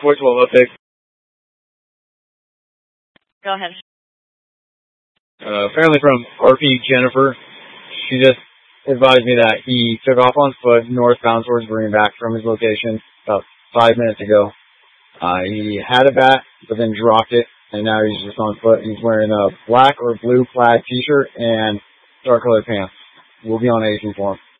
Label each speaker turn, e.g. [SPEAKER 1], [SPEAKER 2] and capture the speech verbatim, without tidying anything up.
[SPEAKER 1] four twelve update.
[SPEAKER 2] Go ahead.
[SPEAKER 1] Uh, apparently from R P Jennifer, she just advised me that he took off on foot northbound towards Greenback from his location about five minutes ago. Uh, he had a bat, but then dropped it, and now he's just on foot. He's wearing a black or blue plaid t-shirt and dark colored pants. We'll be on agent for him.